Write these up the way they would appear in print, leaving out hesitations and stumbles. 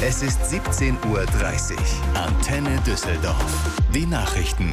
Es ist 17:30 Uhr. Antenne Düsseldorf. Die Nachrichten.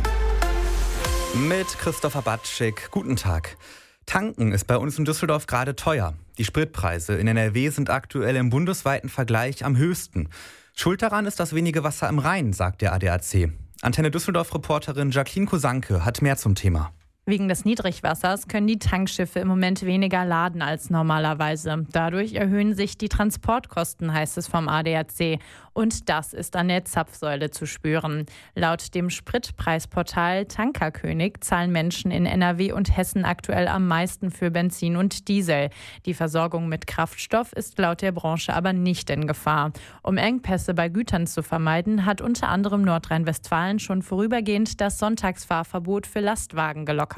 Mit Christopher Batschik. Guten Tag. Tanken ist bei uns in Düsseldorf gerade teuer. Die Spritpreise in NRW sind aktuell im bundesweiten Vergleich am höchsten. Schuld daran ist das wenige Wasser im Rhein, sagt der ADAC. Antenne Düsseldorf-Reporterin Jacqueline Kosanke hat mehr zum Thema. Wegen des Niedrigwassers können die Tankschiffe im Moment weniger laden als normalerweise. Dadurch erhöhen sich die Transportkosten, heißt es vom ADAC. Und das ist an der Zapfsäule zu spüren. Laut dem Spritpreisportal Tankerkönig zahlen Menschen in NRW und Hessen aktuell am meisten für Benzin und Diesel. Die Versorgung mit Kraftstoff ist laut der Branche aber nicht in Gefahr. Um Engpässe bei Gütern zu vermeiden, hat unter anderem Nordrhein-Westfalen schon vorübergehend das Sonntagsfahrverbot für Lastwagen gelockert.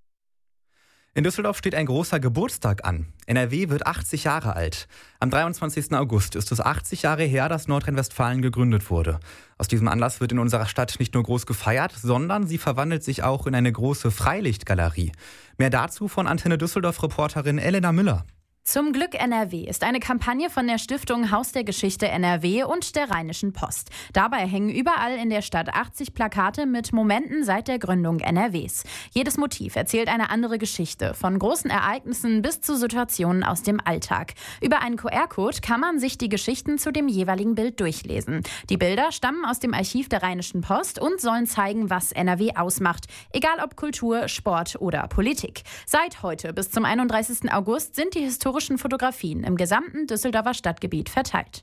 In Düsseldorf steht ein großer Geburtstag an. NRW wird 80 Jahre alt. Am 23. August ist es 80 Jahre her, dass Nordrhein-Westfalen gegründet wurde. Aus diesem Anlass wird in unserer Stadt nicht nur groß gefeiert, sondern sie verwandelt sich auch in eine große Freilichtgalerie. Mehr dazu von Antenne Düsseldorf-Reporterin Elena Müller. Zum Glück NRW ist eine Kampagne von der Stiftung Haus der Geschichte NRW und der Rheinischen Post. Dabei hängen überall in der Stadt 80 Plakate mit Momenten seit der Gründung NRWs. Jedes Motiv erzählt eine andere Geschichte, von großen Ereignissen bis zu Situationen aus dem Alltag. Über einen QR-Code kann man sich die Geschichten zu dem jeweiligen Bild durchlesen. Die Bilder stammen aus dem Archiv der Rheinischen Post und sollen zeigen, was NRW ausmacht, egal ob Kultur, Sport oder Politik. Seit heute bis zum 31. August sind die historischen Fotografien im gesamten Düsseldorfer Stadtgebiet verteilt.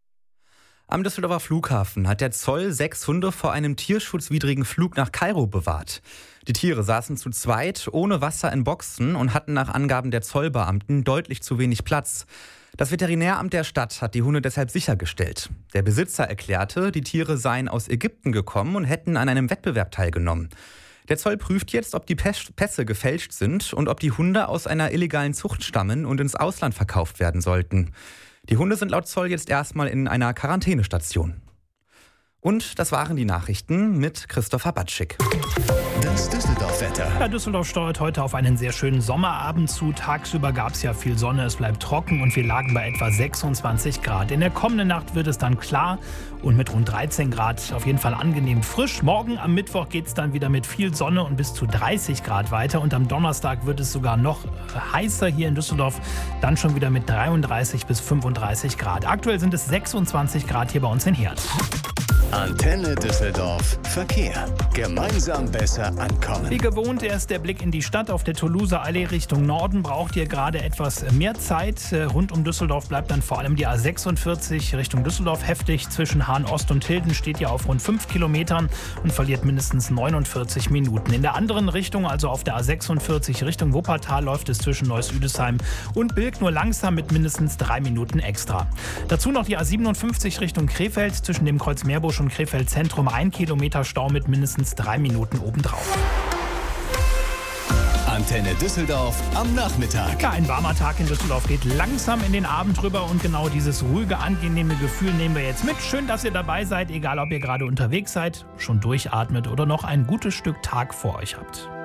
Am Düsseldorfer Flughafen hat der Zoll 6 Hunde vor einem tierschutzwidrigen Flug nach Kairo bewahrt. Die Tiere saßen zu zweit ohne Wasser in Boxen und hatten nach Angaben der Zollbeamten deutlich zu wenig Platz. Das Veterinäramt der Stadt hat die Hunde deshalb sichergestellt. Der Besitzer erklärte, die Tiere seien aus Ägypten gekommen und hätten an einem Wettbewerb teilgenommen. Der Zoll prüft jetzt, ob die Pässe gefälscht sind und ob die Hunde aus einer illegalen Zucht stammen und ins Ausland verkauft werden sollten. Die Hunde sind laut Zoll jetzt erstmal in einer Quarantänestation. Und das waren die Nachrichten mit Christopher Batschik. Das Düsseldorf-Wetter. Ja, Düsseldorf steuert heute auf einen sehr schönen Sommerabend zu. Tagsüber gab es ja viel Sonne, es bleibt trocken und wir lagen bei etwa 26 Grad. In der kommenden Nacht wird es dann klar und mit rund 13 Grad auf jeden Fall angenehm frisch. Morgen am Mittwoch geht es dann wieder mit viel Sonne und bis zu 30 Grad weiter. Und am Donnerstag wird es sogar noch heißer hier in Düsseldorf, dann schon wieder mit 33 bis 35 Grad. Aktuell sind es 26 Grad hier bei uns in Herd. Antenne Düsseldorf. Verkehr. Gemeinsam besser ankommen. Wie gewohnt erst der Blick in die Stadt. Auf der Toulouser Allee Richtung Norden braucht ihr gerade etwas mehr Zeit. Rund um Düsseldorf bleibt dann vor allem die A46 Richtung Düsseldorf heftig. Zwischen Hahn-Ost und Hilden steht ihr auf rund 5 Kilometern und verliert mindestens 49 Minuten. In der anderen Richtung, also auf der A46 Richtung Wuppertal, läuft es zwischen Neuss-Üdesheim und Bilk nur langsam mit mindestens 3 Minuten extra. Dazu noch die A57 Richtung Krefeld zwischen dem Kreuz Meerbusch und Krefeld Zentrum 1 Kilometer Stau mit mindestens 3 Minuten obendrauf. Antenne Düsseldorf am Nachmittag. Ja, ein warmer Tag in Düsseldorf geht langsam in den Abend rüber und genau dieses ruhige, angenehme Gefühl nehmen wir jetzt mit. Schön, dass ihr dabei seid, egal ob ihr gerade unterwegs seid, schon durchatmet oder noch ein gutes Stück Tag vor euch habt.